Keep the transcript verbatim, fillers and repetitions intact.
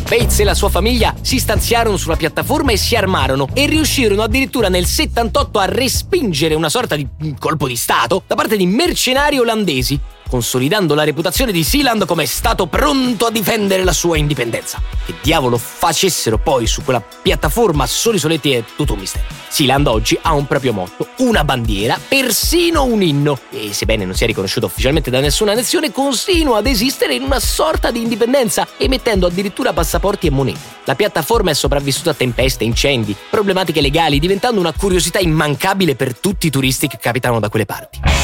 Bates e la sua famiglia si stanziarono sulla piattaforma e si armarono e riuscirono addirittura nel settantotto a respingere una sorta di colpo di stato da parte di mercenari olandesi, consolidando la reputazione di Sealand come stato pronto a difendere la sua indipendenza. Che diavolo facessero poi su quella piattaforma soli soletti è tutto un mistero. Sealand oggi ha un proprio motto, una bandiera, persino un inno e, sebbene non sia riconosciuto ufficialmente da nessuna nazione, continua ad esistere in una sorta di indipendenza, emettendo addirittura passaporti e monete. La piattaforma è sopravvissuta a tempeste, incendi, problematiche legali, diventando una curiosità immancabile per tutti i turisti che capitano da quelle parti.